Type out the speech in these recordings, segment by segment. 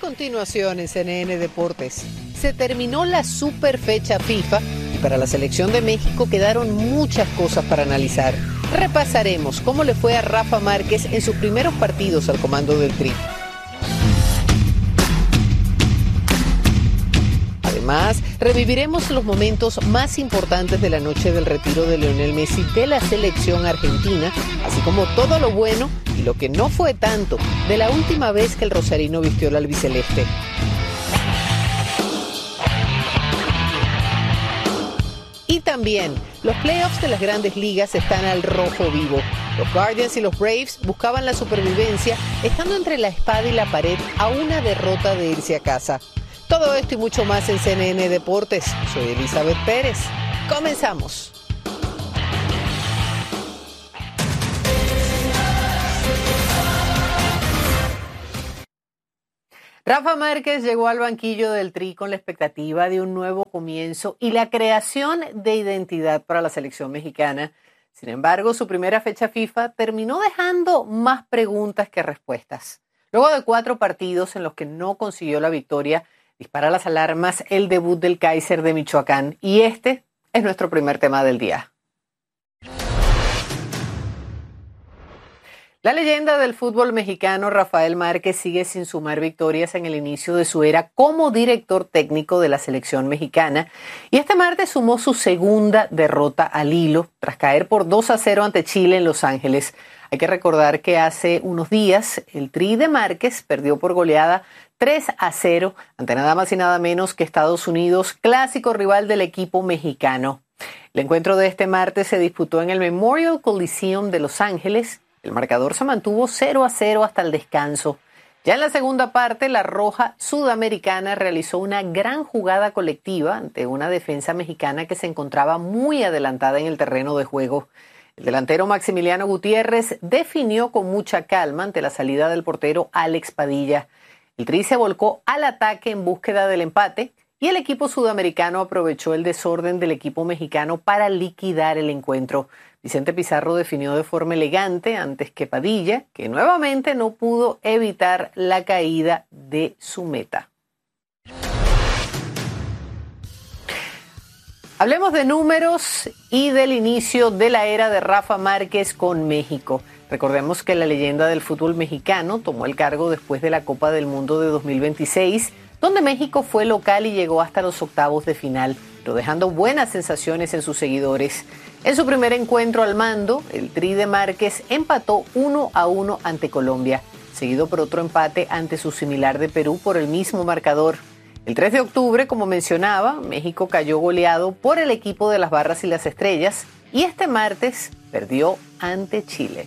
continuación en CNN Deportes, se terminó la super fecha FIFA y para la selección de México quedaron muchas cosas para analizar. Repasaremos cómo le fue a Rafa Márquez en sus primeros partidos al comando del Tri. Además, reviviremos los momentos más importantes de la noche del retiro de Lionel Messi de la selección argentina, así como todo lo bueno y lo que no fue tanto de la última vez que el rosarino vistió el albiceleste. Y también, los playoffs de las grandes ligas están al rojo vivo. Los Guardians y los Braves buscaban la supervivencia, estando entre la espada y la pared a una derrota de irse a casa. Todo esto y mucho más en CNN Deportes. Soy Elizabeth Pérez. Comenzamos. Rafa Márquez llegó al banquillo del Tri con la expectativa de un nuevo comienzo y la creación de identidad para la selección mexicana. Sin embargo, su primera fecha FIFA terminó dejando más preguntas que respuestas. Luego de 4 partidos en los que no consiguió la victoria, dispara las alarmas el debut del Kaiser de Michoacán. Y este es nuestro primer tema del día. La leyenda del fútbol mexicano Rafael Márquez sigue sin sumar victorias en el inicio de su era como director técnico de la selección mexicana. Y este martes sumó su segunda derrota al hilo tras caer por 2-0 ante Chile en Los Ángeles. Hay que recordar que hace unos días el Tri de Márquez perdió por goleada 3-0 ante nada más y nada menos que Estados Unidos, clásico rival del equipo mexicano. El encuentro de este martes se disputó en el Memorial Coliseum de Los Ángeles. El marcador se mantuvo 0-0 hasta el descanso. Ya en la segunda parte, la Roja Sudamericana realizó una gran jugada colectiva ante una defensa mexicana que se encontraba muy adelantada en el terreno de juego. El delantero Maximiliano Gutiérrez definió con mucha calma ante la salida del portero Alex Padilla. El Tri se volcó al ataque en búsqueda del empate y el equipo sudamericano aprovechó el desorden del equipo mexicano para liquidar el encuentro. Vicente Pizarro definió de forma elegante antes que Padilla, que nuevamente no pudo evitar la caída de su meta. Hablemos de números y del inicio de la era de Rafa Márquez con México. Recordemos que la leyenda del fútbol mexicano tomó el cargo después de la Copa del Mundo de 2026, donde México fue local y llegó hasta los octavos de final, pero dejando buenas sensaciones en sus seguidores. En su primer encuentro al mando, el Tri de Márquez empató 1-1 ante Colombia, seguido por otro empate ante su similar de Perú por el mismo marcador. El 3 de octubre, como mencionaba, México cayó goleado por el equipo de las Barras y las Estrellas y este martes perdió ante Chile.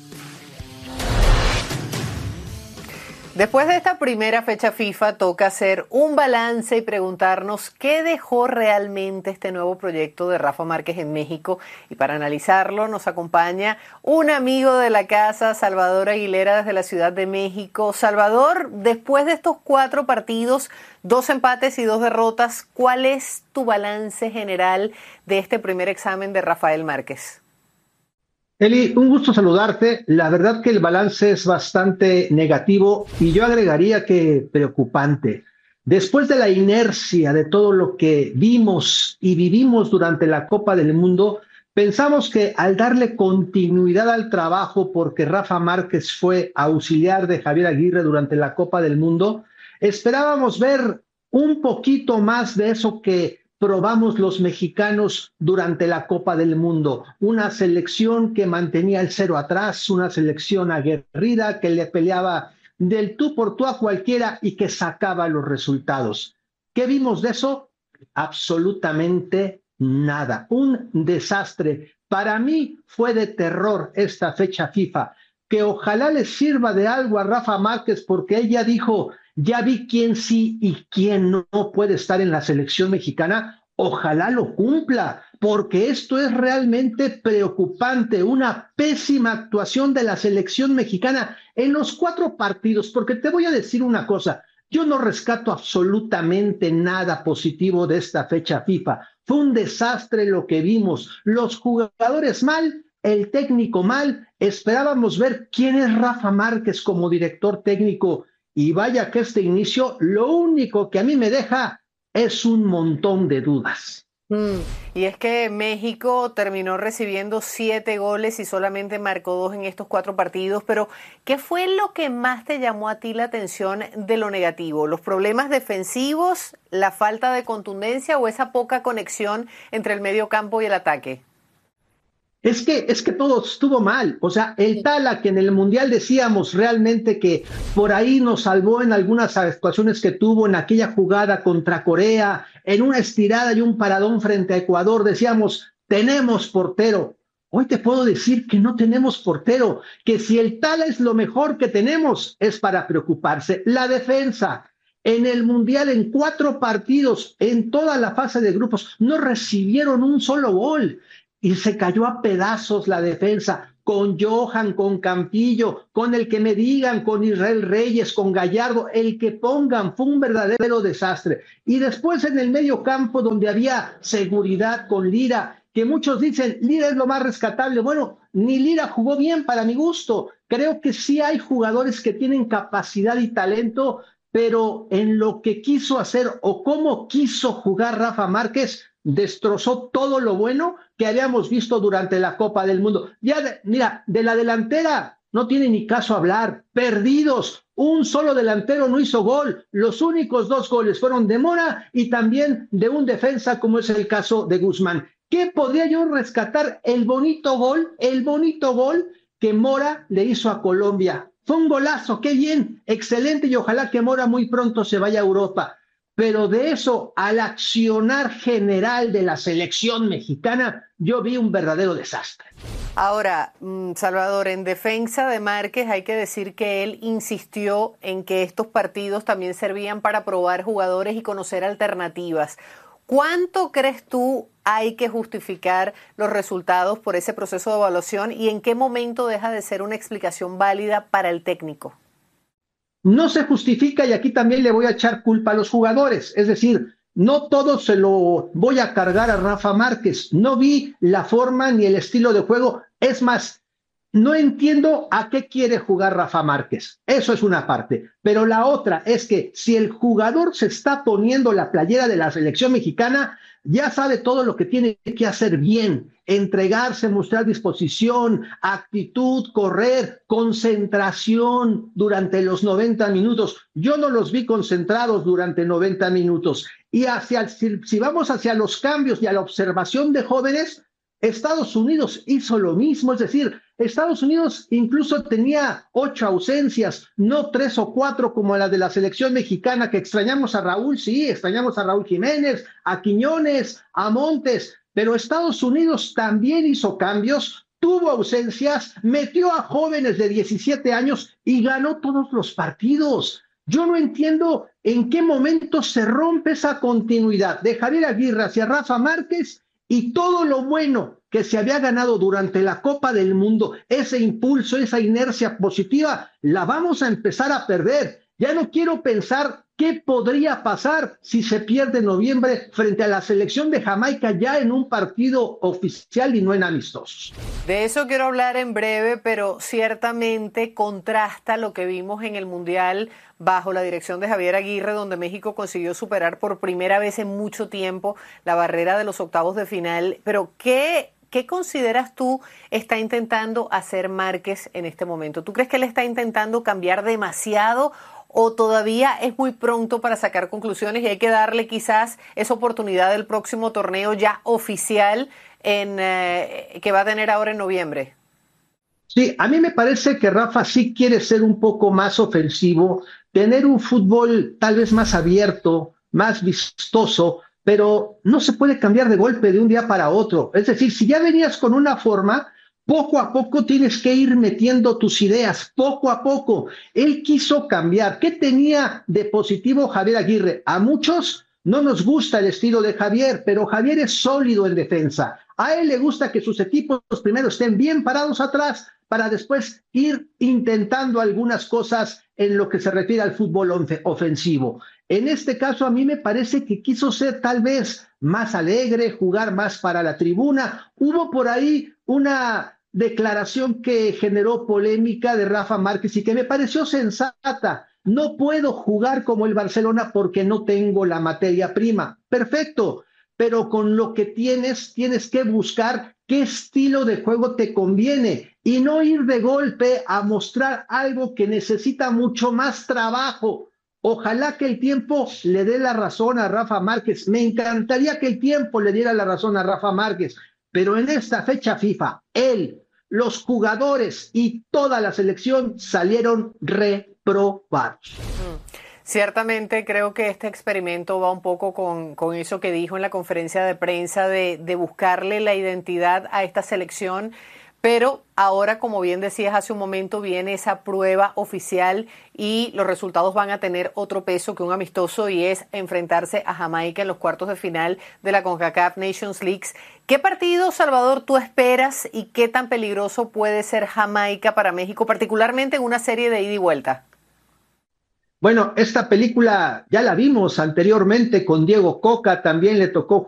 Después de esta primera fecha FIFA, toca hacer un balance y preguntarnos qué dejó realmente este nuevo proyecto de Rafa Márquez en México. Y para analizarlo nos acompaña un amigo de la casa, Salvador Aguilera, desde la Ciudad de México. Salvador, después de estos 4 partidos, 2 empates y 2 derrotas, ¿cuál es tu balance general de este primer examen de Rafael Márquez? Eli, un gusto saludarte. La verdad que el balance es bastante negativo y yo agregaría que preocupante. Después de la inercia de todo lo que vimos y vivimos durante la Copa del Mundo, pensamos que al darle continuidad al trabajo, porque Rafa Márquez fue auxiliar de Javier Aguirre durante la Copa del Mundo, esperábamos ver un poquito más de eso que probamos los mexicanos durante la Copa del Mundo. Una selección que mantenía el 0 atrás, una selección aguerrida que le peleaba del tú por tú a cualquiera y que sacaba los resultados. ¿Qué vimos de eso? Absolutamente nada. Un desastre. Para mí fue de terror esta fecha FIFA, que ojalá le sirva de algo a Rafa Márquez, porque ella dijo: ya vi quién sí y quién no puede estar en la selección mexicana. Ojalá lo cumpla, porque esto es realmente preocupante. Una pésima actuación de la selección mexicana en los 4 partidos, porque te voy a decir una cosa, yo no rescato absolutamente nada positivo de esta fecha FIFA. Fue un desastre lo que vimos, los jugadores mal, el técnico mal. Esperábamos ver quién es Rafa Márquez como director técnico y vaya que este inicio lo único que a mí me deja es un montón de dudas. Mm, Y es que México terminó recibiendo 7 goles y solamente marcó 2 en estos 4 partidos, pero ¿qué fue lo que más te llamó a ti la atención de lo negativo? ¿Los problemas defensivos, la falta de contundencia o esa poca conexión entre el medio campo y el ataque? Es que todo estuvo mal. O sea, el Tala que en el Mundial decíamos realmente que por ahí nos salvó en algunas actuaciones que tuvo en aquella jugada contra Corea, en una estirada y un paradón frente a Ecuador, decíamos, tenemos portero. Hoy te puedo decir que no tenemos portero, que si el Tala es lo mejor que tenemos, es para preocuparse. La defensa. En el Mundial, en 4 partidos, en toda la fase de grupos, no recibieron un solo gol y se cayó a pedazos la defensa, con Johan, con Campillo, con el que me digan, con Israel Reyes, con Gallardo, el que pongan, fue un verdadero desastre. Y después en el medio campo, donde había seguridad con Lira, que muchos dicen, Lira es lo más rescatable. Bueno, ni Lira jugó bien para mi gusto. Creo que sí hay jugadores que tienen capacidad y talento, pero en lo que quiso hacer o cómo quiso jugar Rafa Márquez, destrozó todo lo bueno que habíamos visto durante la Copa del Mundo. Mira, de la delantera no tiene ni caso hablar, perdidos, un solo delantero no hizo gol, los únicos 2 goles fueron de Mora y también de un defensa como es el caso de Guzmán. ¿Qué podría yo rescatar? El bonito gol que Mora le hizo a Colombia. Fue un golazo, qué bien, excelente y ojalá que Mora muy pronto se vaya a Europa. Pero de eso al accionar general de la selección mexicana, yo vi un verdadero desastre. Ahora, Salvador, en defensa de Márquez hay que decir que él insistió en que estos partidos también servían para probar jugadores y conocer alternativas. ¿Cuánto crees tú hay que justificar los resultados por ese proceso de evaluación y en qué momento deja de ser una explicación válida para el técnico? No se justifica y aquí también le voy a echar culpa a los jugadores. Es decir, no todo se lo voy a cargar a Rafa Márquez. No vi la forma ni el estilo de juego. Es más, no entiendo a qué quiere jugar Rafa Márquez. Eso es una parte. Pero la otra es que si el jugador se está poniendo la playera de la selección mexicana, ya sabe todo lo que tiene que hacer bien, entregarse, mostrar disposición, actitud, correr, concentración durante los 90 minutos. Yo no los vi concentrados durante 90 minutos. Y si vamos hacia los cambios y a la observación de jóvenes, Estados Unidos hizo lo mismo, es decir, Estados Unidos incluso tenía 8 ausencias, no 3 o 4 como la de la selección mexicana, que extrañamos a Raúl, sí, extrañamos a Raúl Jiménez, a Quiñones, a Montes, pero Estados Unidos también hizo cambios, tuvo ausencias, metió a jóvenes de 17 años y ganó todos los partidos. Yo no entiendo en qué momento se rompe esa continuidad de Javier Aguirre hacia Rafa Márquez y todo lo bueno que se había ganado durante la Copa del Mundo, ese impulso, esa inercia positiva, la vamos a empezar a perder. Ya no quiero pensar qué podría pasar si se pierde en noviembre frente a la selección de Jamaica ya en un partido oficial y no en amistosos. De eso quiero hablar en breve, pero ciertamente contrasta lo que vimos en el Mundial bajo la dirección de Javier Aguirre, donde México consiguió superar por primera vez en mucho tiempo la barrera de los octavos de final. Pero ¿qué consideras tú está intentando hacer Márquez en este momento? ¿Tú crees que él está intentando cambiar demasiado o todavía es muy pronto para sacar conclusiones y hay que darle quizás esa oportunidad del próximo torneo ya oficial que va a tener ahora en noviembre? Sí, a mí me parece que Rafa sí quiere ser un poco más ofensivo, tener un fútbol tal vez más abierto, más vistoso, pero no se puede cambiar de golpe de un día para otro. Es decir, si ya venías con una forma, poco a poco tienes que ir metiendo tus ideas, poco a poco. Él quiso cambiar. ¿Qué tenía de positivo Javier Aguirre? A muchos no nos gusta el estilo de Javier, pero Javier es sólido en defensa. A él le gusta que sus equipos primero estén bien parados atrás para después ir intentando algunas cosas en lo que se refiere al fútbol ofensivo. En este caso, a mí me parece que quiso ser tal vez más alegre, jugar más para la tribuna. Hubo por ahí una declaración que generó polémica de Rafa Márquez y que me pareció sensata. no puedo jugar como el Barcelona porque no tengo la materia prima. Perfecto, pero con lo que tienes que buscar qué estilo de juego te conviene y no ir de golpe a mostrar algo que necesita mucho más trabajo. Ojalá que el tiempo le dé la razón a Rafa Márquez. Me encantaría que el tiempo le diera la razón a Rafa Márquez, pero en esta fecha FIFA, él, los jugadores y toda la selección salieron reprobados. Ciertamente creo que este experimento va un poco con eso que dijo en la conferencia de prensa de buscarle la identidad a esta selección, pero ahora, como bien decías hace un momento, viene esa prueba oficial y los resultados van a tener otro peso que un amistoso y es enfrentarse a Jamaica en los cuartos de final de la CONCACAF Nations League. ¿Qué partido, Salvador, tú esperas y qué tan peligroso puede ser Jamaica para México, particularmente en una serie de ida y vuelta? Bueno, esta película ya la vimos anteriormente con Diego Coca, también le tocó